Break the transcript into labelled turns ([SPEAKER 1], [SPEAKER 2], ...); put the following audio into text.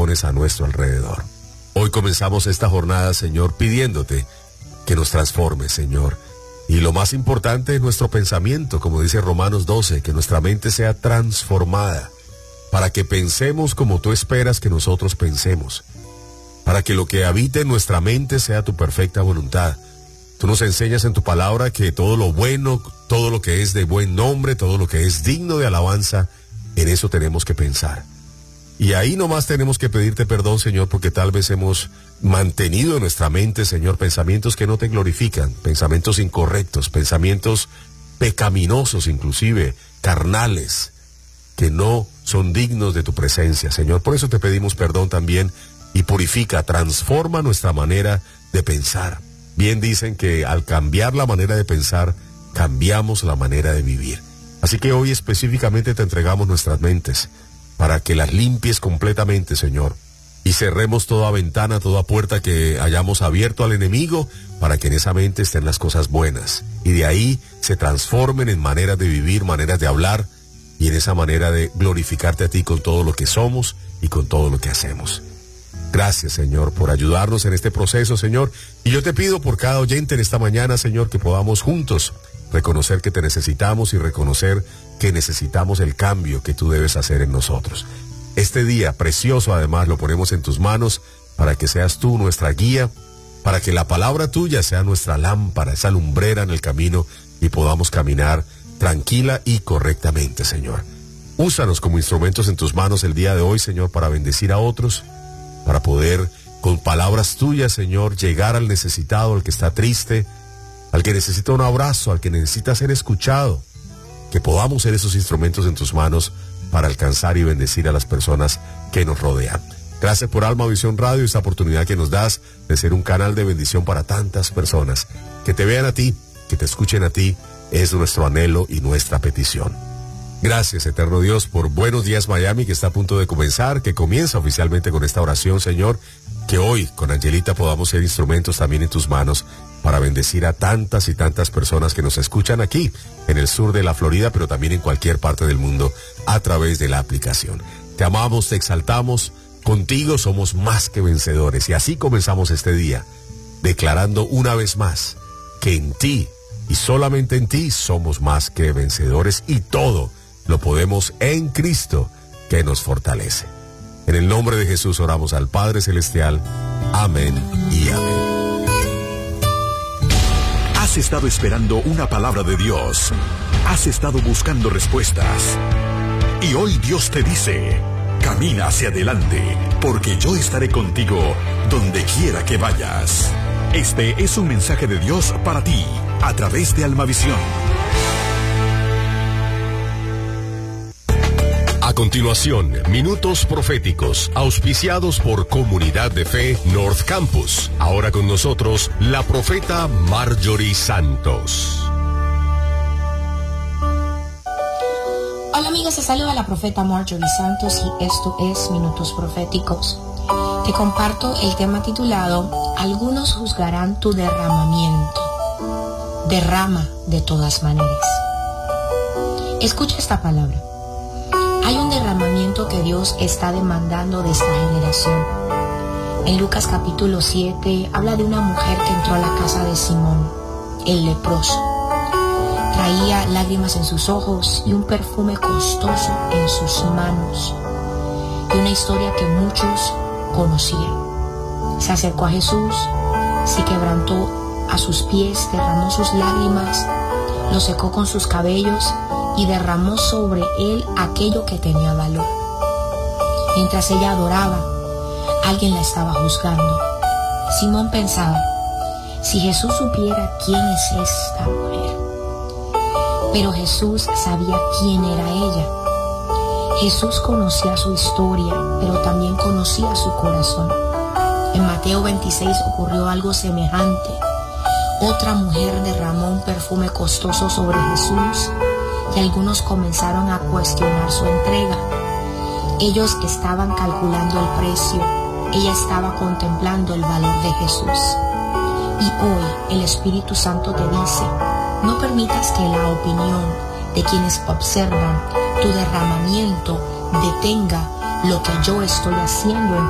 [SPEAKER 1] pones a nuestro alrededor. Hoy comenzamos esta jornada, Señor, pidiéndote que nos transformes, Señor. Y lo más importante es nuestro pensamiento, como dice Romanos 12, que nuestra mente sea transformada, para que pensemos como tú esperas que nosotros pensemos, para que lo que habite en nuestra mente sea tu perfecta voluntad. Tú nos enseñas en tu palabra que todo lo bueno, todo lo que es de buen nombre, todo lo que es digno de alabanza, en eso tenemos que pensar. Y ahí nomás tenemos que pedirte perdón, Señor, porque tal vez hemos mantenido en nuestra mente, Señor, pensamientos que no te glorifican, pensamientos incorrectos, pensamientos pecaminosos, inclusive carnales, que no son dignos de tu presencia, Señor. Por eso te pedimos perdón también y purifica, transforma nuestra manera de pensar. Bien dicen que al cambiar la manera de pensar, cambiamos la manera de vivir. Así que hoy específicamente te entregamos nuestras mentes para que las limpies completamente, Señor, y cerremos toda ventana, toda puerta que hayamos abierto al enemigo, para que en esa mente estén las cosas buenas, y de ahí se transformen en maneras de vivir, maneras de hablar, y en esa manera de glorificarte a ti con todo lo que somos y con todo lo que hacemos. Gracias, Señor, por ayudarnos en este proceso, Señor, y yo te pido por cada oyente en esta mañana, Señor, que podamos juntos reconocer que te necesitamos y reconocer que necesitamos el cambio que tú debes hacer en nosotros. Este día precioso, además, lo ponemos en tus manos para que seas tú nuestra guía, para que la palabra tuya sea nuestra lámpara, esa lumbrera en el camino, y podamos caminar tranquila y correctamente, Señor. Úsanos como instrumentos en tus manos el día de hoy, Señor, para bendecir a otros, para poder, con palabras tuyas, Señor, llegar al necesitado, al que está triste, al que necesita un abrazo, al que necesita ser escuchado. Que podamos ser esos instrumentos en tus manos para alcanzar y bendecir a las personas que nos rodean. Gracias por Alma Visión Radio, esta oportunidad que nos das de ser un canal de bendición para tantas personas. Que te vean a ti, que te escuchen a ti, es nuestro anhelo y nuestra petición. Gracias, eterno Dios, por Buenos Días Miami, que está a punto de comenzar, que comienza oficialmente con esta oración, Señor. Que hoy, con Angelita, podamos ser instrumentos también en tus manos para bendecir a tantas y tantas personas que nos escuchan aquí, en el sur de la Florida, pero también en cualquier parte del mundo, a través de la aplicación. Te amamos, te exaltamos, contigo somos más que vencedores. Y así comenzamos este día, declarando una vez más que en ti, y solamente en ti, somos más que vencedores, y todo lo podemos en Cristo, que nos fortalece. En el nombre de Jesús oramos al Padre Celestial. Amén y amén.
[SPEAKER 2] Has estado esperando una palabra de Dios. Has estado buscando respuestas. Y hoy Dios te dice: camina hacia adelante, porque yo estaré contigo donde quiera que vayas. Este es un mensaje de Dios para ti, a través de Almavisión.
[SPEAKER 1] A continuación, minutos proféticos, auspiciados por Comunidad de Fe North Campus. Ahora con nosotros, la profeta Marjorie Santos.
[SPEAKER 3] Hola amigos, te saluda la profeta Marjorie Santos y esto es Minutos Proféticos. Te comparto el tema titulado: Algunos juzgarán tu derramamiento. Derrama de todas maneras. Escucha esta palabra. Hay un derramamiento que Dios está demandando de esta generación. En Lucas capítulo 7 habla de una mujer que entró a la casa de Simón, el leproso. Traía lágrimas en sus ojos y un perfume costoso en sus manos. Y una historia que muchos conocían. Se acercó a Jesús, se quebrantó a sus pies, derramó sus lágrimas, lo secó con sus cabellos y derramó sobre él aquello que tenía valor. Mientras ella adoraba, alguien la estaba juzgando. Simón pensaba: si Jesús supiera quién es esta mujer. Pero Jesús sabía quién era ella. Jesús conocía su historia, pero también conocía su corazón. En Mateo 26 ocurrió algo semejante. Otra mujer derramó un perfume costoso sobre Jesús y algunos comenzaron a cuestionar su entrega. Ellos estaban calculando el precio, ella estaba contemplando el valor de Jesús. Y hoy el Espíritu Santo te dice: no permitas que la opinión de quienes observan tu derramamiento detenga lo que yo estoy haciendo en